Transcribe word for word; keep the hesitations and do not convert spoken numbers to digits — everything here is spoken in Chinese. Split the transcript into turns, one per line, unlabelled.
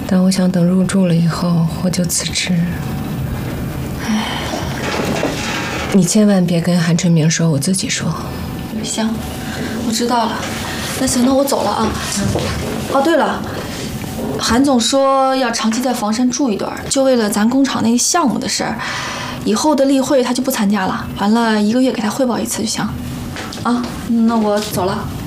但我想等入住了以后，我就辞职。唉，你千万别跟韩春明说，我自己说。
行，我知道了。那行，那我走了啊。哦，对了，韩总说要长期在房山住一段，就为了咱工厂那个项目的事儿。以后的例会他就不参加了，完了一个月给他汇报一次就行。啊，那我走了。